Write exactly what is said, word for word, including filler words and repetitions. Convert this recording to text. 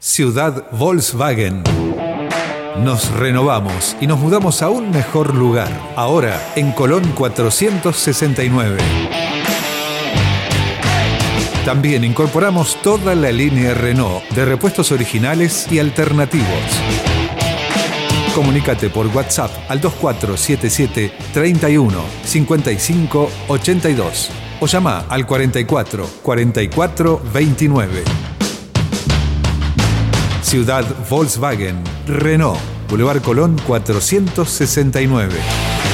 Ciudad Volkswagen. Nos renovamos y nos mudamos a un mejor lugar. Ahora en Colón cuatrocientos sesenta y nueve. También incorporamos toda la línea Renault de repuestos originales y alternativos. Comunícate por WhatsApp al dos cuatro siete siete, treinta y uno, cincuenta y cinco, ochenta y dos o llama al cuarenta y cuatro, cuarenta y cuatro, veintinueve. Ciudad Volkswagen, Renault, Boulevard Colón cuatrocientos sesenta y nueve.